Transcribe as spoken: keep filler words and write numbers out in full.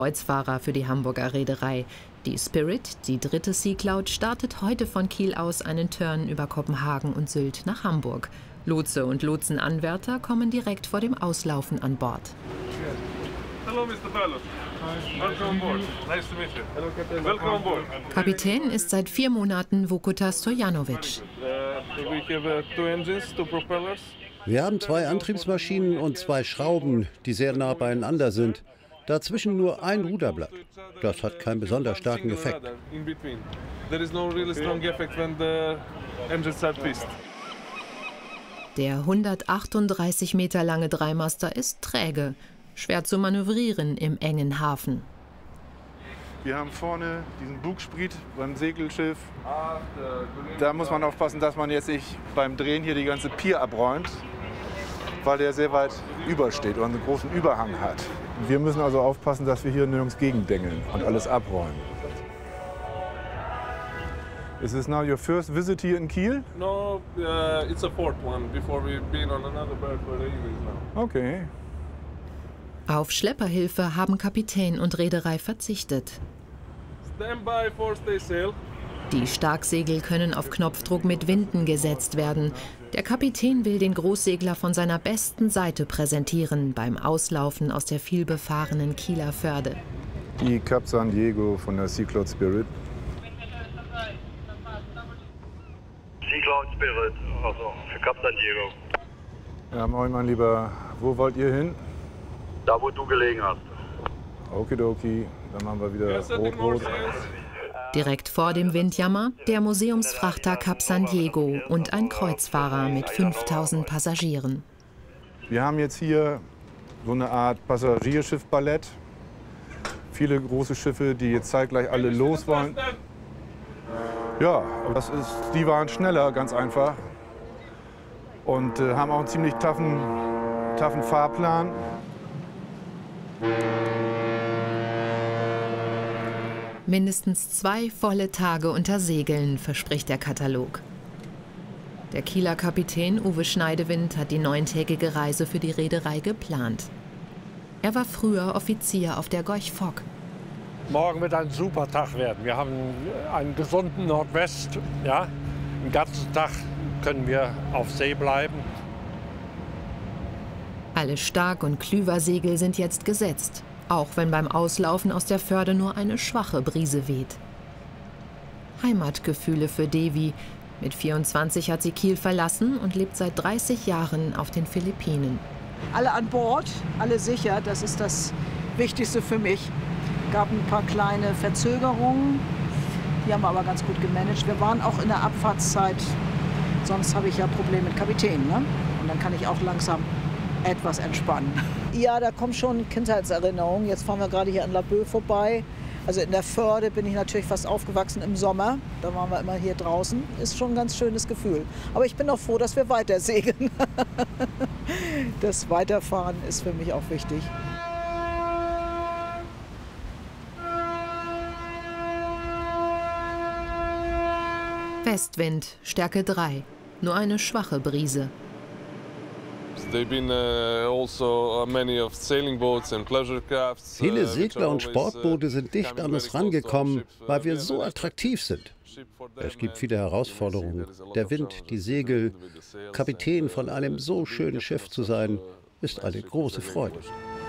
Kreuzfahrer für die Hamburger Reederei. Die Spirit, die dritte Sea Cloud, startet heute von Kiel aus einen Turn über Kopenhagen und Sylt nach Hamburg. Lotse und Lotsenanwärter kommen direkt vor dem Auslaufen an Bord. Hello, Mister Pilot. Welcome on board. Nice to meet you. Hello, Captain. Welcome on board. Kapitän ist seit vier Monaten Vukuta Stojanovic. We have two engines, two propellers. Wir haben zwei Antriebsmaschinen und zwei Schrauben, die sehr nah beieinander sind. Dazwischen nur ein Ruderblatt. Das hat keinen besonders starken Effekt. Der hundertachtunddreißig Meter lange Dreimaster ist träge, schwer zu manövrieren im engen Hafen. Wir haben vorne diesen Bugspriet beim Segelschiff. Da muss man aufpassen, dass man jetzt nicht beim Drehen hier die ganze Pier abräumt, weil der sehr weit übersteht und einen großen Überhang hat. Wir müssen also aufpassen, dass wir hier nirgends gegendengeln und alles abräumen. Is this now your first visit here in Kiel? No, uh, it's a fourth one. Before we've been on another berth for the evenings now. Okay. Auf Schlepperhilfe haben Kapitän und Reederei verzichtet. Stand by for stay sail. Die Starksegel können auf Knopfdruck mit Winden gesetzt werden. Der Kapitän will den Großsegler von seiner besten Seite präsentieren beim Auslaufen aus der vielbefahrenen Kieler Förde. Die Cap San Diego von der Sea Cloud Spirit. Sea Cloud Spirit, also für Cap San Diego. Ja, moin mein Lieber, wo wollt ihr hin? Da, wo du gelegen hast. Okidoki, dann machen wir wieder rot-rot. Direkt vor dem Windjammer der Museumsfrachter Cap San Diego und ein Kreuzfahrer mit fünftausend Passagieren. Wir haben jetzt hier so eine Art Passagierschiff-Ballett. Viele große Schiffe, die jetzt zeitgleich alle los wollen. Ja, das ist, die waren schneller, ganz einfach. Und äh, haben auch einen ziemlich taffen, taffen Fahrplan. Mindestens zwei volle Tage unter Segeln, verspricht der Katalog. Der Kieler Kapitän Uwe Schneidewind hat die neuntägige Reise für die Reederei geplant. Er war früher Offizier auf der Gorch Fock. Morgen wird ein super Tag werden. Wir haben einen gesunden Nordwest. Ja? Den ganzen Tag können wir auf See bleiben. Alle Stark- und Klüversegel sind jetzt gesetzt, auch wenn beim Auslaufen aus der Förde nur eine schwache Brise weht. Heimatgefühle für Devi. Mit vierundzwanzig hat sie Kiel verlassen und lebt seit dreißig Jahren auf den Philippinen. Alle an Bord, alle sicher, das ist das Wichtigste für mich. Es gab ein paar kleine Verzögerungen, die haben wir aber ganz gut gemanagt. Wir waren auch in der Abfahrtszeit, sonst habe ich ja Probleme mit Kapitän, ne? Und dann kann ich auch langsam etwas entspannen. Ja, da kommen schon Kindheitserinnerungen. Jetzt fahren wir gerade hier an Laboe vorbei. Also in der Förde bin ich natürlich fast aufgewachsen im Sommer. Da waren wir immer hier draußen. Ist schon ein ganz schönes Gefühl. Aber ich bin auch froh, dass wir weiter segeln. Das Weiterfahren ist für mich auch wichtig. Westwind, Stärke drei. Nur eine schwache Brise. Viele Segler und Sportboote sind dicht an uns rangekommen, weil wir so attraktiv sind. Es gibt viele Herausforderungen. Der Wind, die Segel. Kapitän von einem so schönen Schiff zu sein, ist eine große Freude.